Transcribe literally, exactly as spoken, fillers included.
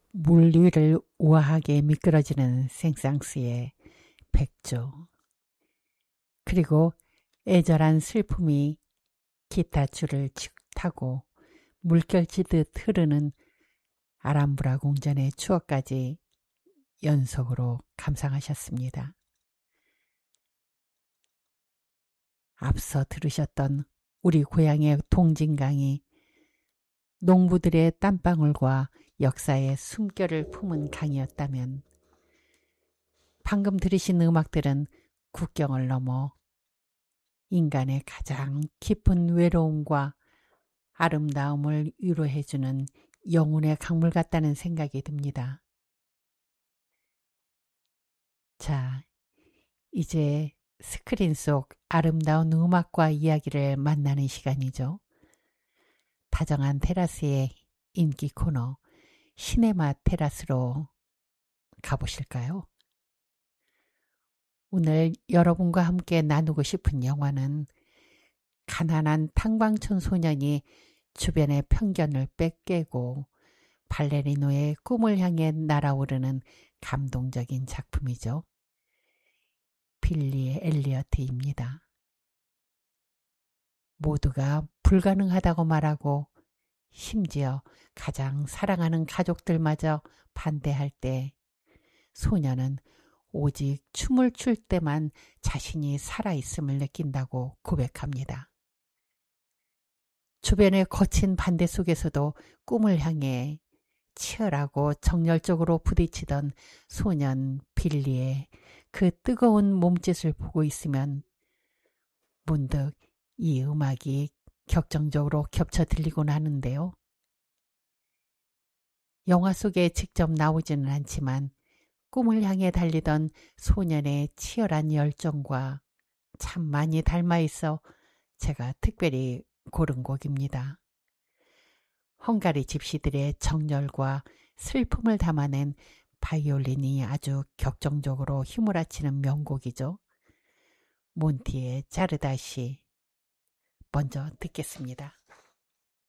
물 위를 우아하게 미끄러지는 생상스의 백조, 그리고 애절한 슬픔이 기타 줄을 타고 물결치듯 흐르는 아람브라 궁전의 추억까지 연속으로 감상하셨습니다. 앞서 들으셨던 우리 고향의 동진강이 농부들의 땀방울과 역사의 숨결을 품은 강이었다면, 방금 들으신 음악들은 국경을 넘어 인간의 가장 깊은 외로움과 아름다움을 위로해주는 영혼의 강물 같다는 생각이 듭니다. 자, 이제 스크린 속 아름다운 음악과 이야기를 만나는 시간이죠. 다정한 테라스의 인기 코너 시네마 테라스로 가보실까요? 오늘 여러분과 함께 나누고 싶은 영화는 가난한 탕방촌 소년이 주변의 편견을 빼깨고 발레리노의 꿈을 향해 날아오르는 감동적인 작품이죠. 빌리 엘리어트입니다. 모두가 불가능하다고 말하고 심지어 가장 사랑하는 가족들마저 반대할 때 소녀는 오직 춤을 출 때만 자신이 살아있음을 느낀다고 고백합니다. 주변의 거친 반대 속에서도 꿈을 향해 치열하고 정열적으로 부딪히던 소년 빌리의 그 뜨거운 몸짓을 보고 있으면 문득 이 음악이 격정적으로 겹쳐 들리곤 하는데요. 영화 속에 직접 나오지는 않지만 꿈을 향해 달리던 소년의 치열한 열정과 참 많이 닮아 있어 제가 특별히 고른 곡입니다. 헝가리 집시들의 정열과 슬픔을 담아낸 바이올린이 아주 격정적으로 휘몰아치는 명곡이죠. 몬티의 짜르다시 먼저 듣겠습니다.